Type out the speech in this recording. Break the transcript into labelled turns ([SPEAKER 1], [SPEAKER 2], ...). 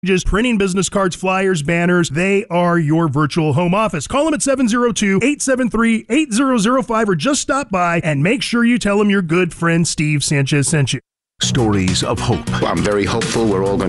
[SPEAKER 1] Just printing business cards, flyers, banners. They are your virtual home office. Call them at 702-873-8005 or just stop by and make sure you tell them your good friend Steve Sanchez sent you.
[SPEAKER 2] Stories of hope.
[SPEAKER 3] I'm very hopeful we're all going